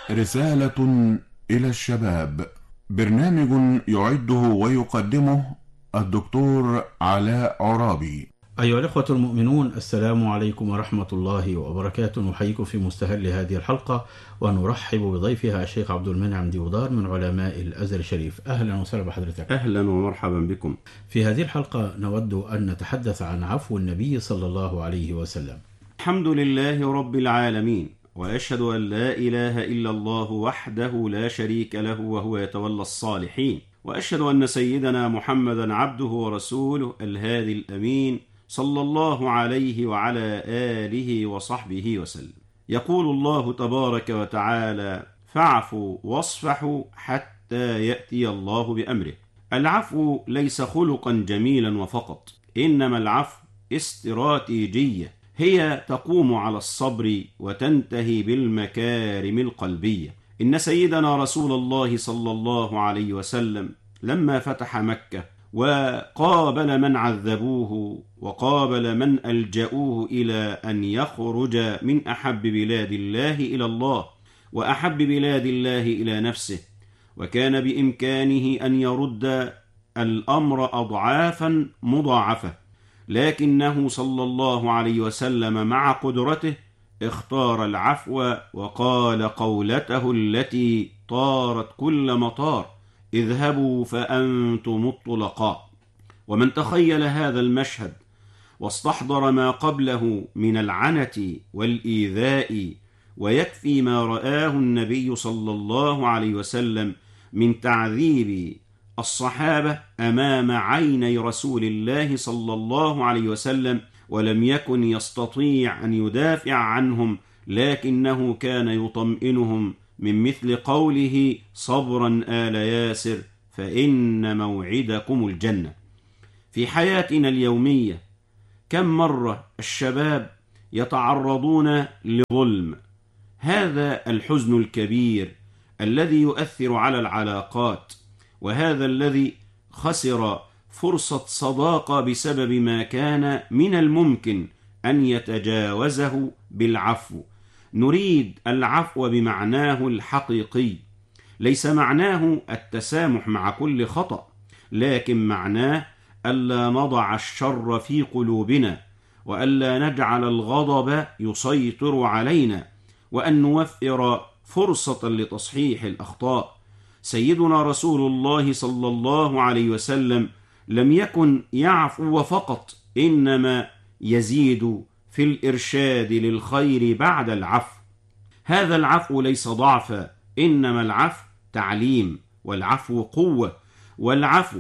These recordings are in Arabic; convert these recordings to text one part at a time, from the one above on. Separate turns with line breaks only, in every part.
رسالة إلى الشباب. برنامج يعده ويقدمه الدكتور علاء عرابي.
أيها الإخوة المؤمنون، السلام عليكم ورحمة الله وبركاته. نحييكم في مستهل هذه الحلقة ونرحب بضيفها الشيخ عبد المنعم ديودار من علماء الأزهر الشريف. أهلا وسهلا بحضرتك.
أهلا ومرحبا بكم.
في هذه الحلقة نود أن نتحدث عن عفو النبي صلى الله عليه وسلم.
الحمد لله رب العالمين، وأشهد أن لا إله إلا الله وحده لا شريك له وهو يتولى الصالحين، وأشهد أن سيدنا محمدا عبده ورسوله الهادي الأمين صلى الله عليه وعلى آله وصحبه وسلم. يقول الله تبارك وتعالى: فاعفوا واصفحوا حتى يأتي الله بأمره. العفو ليس خلقا جميلا وفقط، إنما العفو استراتيجية، هي تقوم على الصبر وتنتهي بالمكارم القلبية. إن سيدنا رسول الله صلى الله عليه وسلم لما فتح مكة وقابل من عذبوه وقابل من ألجأوه إلى أن يخرج من أحب بلاد الله إلى الله وأحب بلاد الله إلى نفسه، وكان بإمكانه أن يرد الأمر أضعافا مضاعفة، لكنه صلى الله عليه وسلم مع قدرته اختار العفو وقال قولته التي طارت كل مطار: اذهبوا فأنتم الطلقاء. ومن تخيل هذا المشهد واستحضر ما قبله من العنة والإيذاء، ويكفي ما رآه النبي صلى الله عليه وسلم من تعذيب الصحابة أمام عيني رسول الله صلى الله عليه وسلم، ولم يكن يستطيع أن يدافع عنهم، لكنه كان يطمئنهم من مثل قوله: صبرا آل ياسر فإن موعدكم الجنة. في حياتنا اليومية كم مرة الشباب يتعرضون لظلم، هذا الحزن الكبير الذي يؤثر على العلاقات، وهذا الذي خسر فرصة صداقة بسبب ما كان من الممكن أن يتجاوزه بالعفو. نريد العفو بمعناه الحقيقي، ليس معناه التسامح مع كل خطأ، لكن معناه ألا نضع الشر في قلوبنا، وألا نجعل الغضب يسيطر علينا، وأن نوفر فرصة لتصحيح الأخطاء. سيدنا رسول الله صلى الله عليه وسلم لم يكن يعفو فقط، إنما يزيد في الإرشاد للخير بعد العفو. هذا العفو ليس ضعفا، إنما العفو تعليم، والعفو قوة، والعفو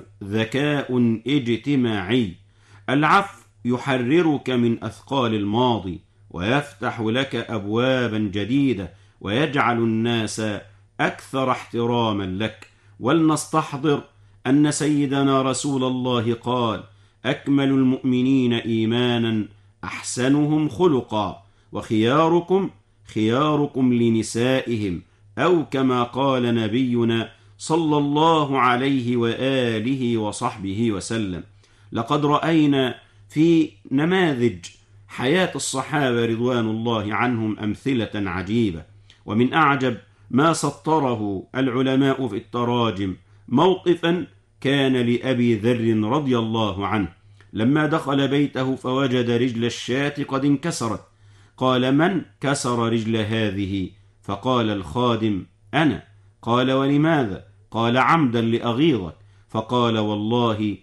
ذكاء اجتماعي. العفو يحررك من أثقال الماضي، ويفتح لك أبوابا جديدة، ويجعل الناس أكثر احتراما لك. ولنستحضر أن سيدنا رسول الله قال: أكمل المؤمنين إيمانا أحسنهم خلقا، وخياركم خياركم لنسائهم، أو كما قال نبينا صلى الله عليه وآله وصحبه وسلم. لقد رأينا في نماذج حياة الصحابة رضوان الله عنهم أمثلة عجيبة، ومن أعجب ما سطره العلماء في التراجم موقفا كان لأبي ذر رضي الله عنه لما دخل بيته فوجد رجل الشاة قد انكسرت. قال: من كسر رجل هذه؟ فقال الخادم: أنا. قال: ولماذا؟ قال: عمدا لأغيظك. فقال: والله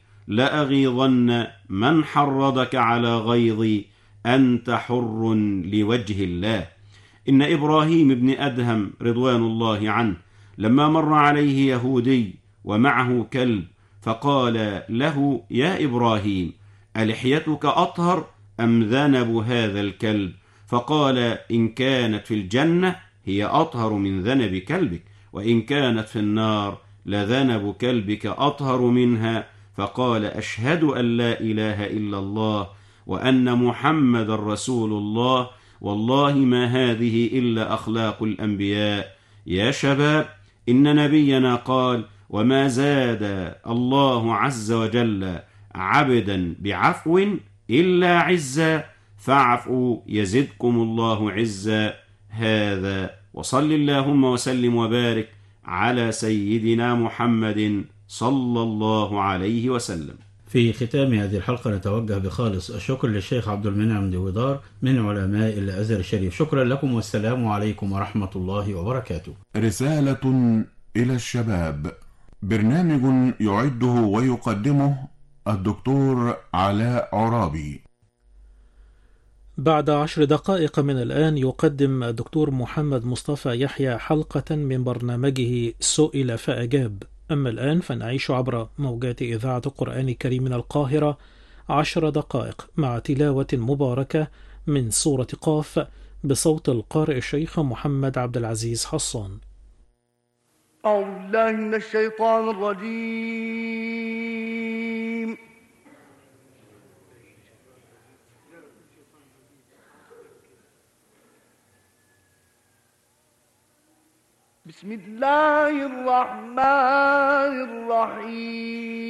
لأغيظن من حرضك على غيظي، أنت حر لوجه الله. إن إبراهيم بن أدهم رضوان الله عنه لما مر عليه يهودي ومعه كلب، فقال له: يا إبراهيم، ألحيتك أطهر أم ذنب هذا الكلب؟ فقال: إن كانت في الجنة هي أطهر من ذنب كلبك، وإن كانت في النار لذنب كلبك أطهر منها. فقال: أشهد أن لا إله إلا الله وأن محمد رسول الله، والله ما هذه إلا أخلاق الأنبياء. يا شباب، إن نبينا قال: وما زاد الله عز وجل عبدا بعفو إلا عزا، فاعفوا يزدكم الله عزا. هذا وصل اللهم وسلم وبارك على سيدنا محمد صلى الله عليه وسلم.
في ختام هذه الحلقة نتوجه بخالص الشكر للشيخ عبد المنعم ديودار من علماء الأزهر الشريف. شكرا لكم والسلام عليكم ورحمة الله وبركاته.
رسالة إلى الشباب، برنامج يعده ويقدمه الدكتور علاء عرابي.
بعد 10 دقائق من الآن يقدم الدكتور محمد مصطفى يحيى حلقة من برنامجه سئل فأجاب. أما الآن فنعيش عبر موجات إذاعة القرآن الكريم من القاهرة 10 دقائق مع تلاوة مباركة من سورة قاف بصوت القارئ الشيخ محمد عبد العزيز حصان.
أعوذ بالله من الشيطان الرجيم. بسم الله الرحمن الرحيم.